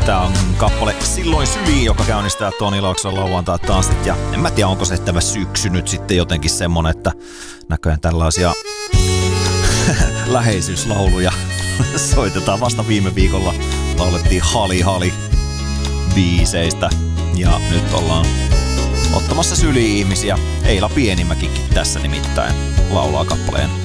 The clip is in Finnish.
Tää on kappale Silloin syliin, joka käynnistää Toni Laakson lauantai tanssit. Ja en mä tiedä, onko se tämä syksy nyt sitten jotenkin semmonen, että näköjään tällaisia läheisyyslauluja soitetaan. Vasta viime viikolla laulettiin Hali biiseistä. Ja nyt ollaan ottamassa syli-ihmisiä. Eila Pienimäkikin tässä nimittäin laulaa kappaleen